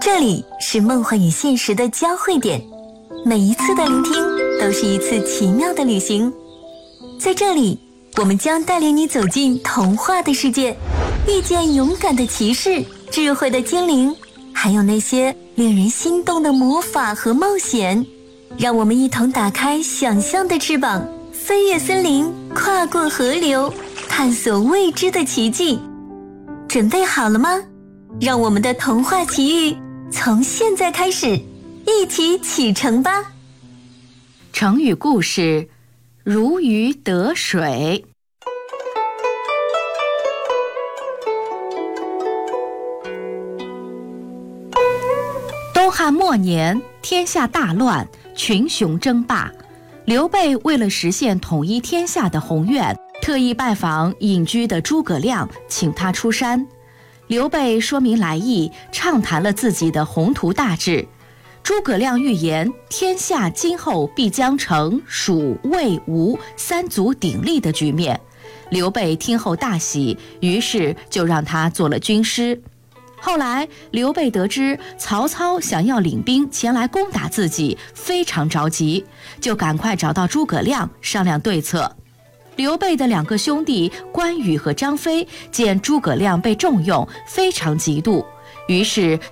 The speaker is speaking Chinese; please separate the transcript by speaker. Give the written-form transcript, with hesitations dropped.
Speaker 1: 这里是梦幻与现实的交汇点，每一次的聆听都是一次奇妙的旅行。在这里，我们将带领你走进童话的世界，遇见勇敢的骑士、智慧的精灵，还有那些令人心动的魔法和冒险。让我们一同打开想象的翅膀，飞越森林，跨过河流，探索未知的奇迹。准备好了吗？让我们的童话奇遇从现在开始，一起启程吧。
Speaker 2: 成语故事：如鱼得水。东汉末年，天下大乱，群雄争霸。刘备为了实现统一天下的宏愿，特意拜访隐居的诸葛亮，请他出山。刘备说明来意，畅谈了自己的宏图大志。诸葛亮预言天下今后必将成蜀魏吴三足鼎立的局面。刘备听后大喜，于是就让他做了军师。后来刘备得知曹操想要领兵前来攻打自己，非常着急，就赶快找到诸葛亮商量对策。刘备的两个兄弟关羽和张飞见诸葛亮被重用，非常嫉妒，于是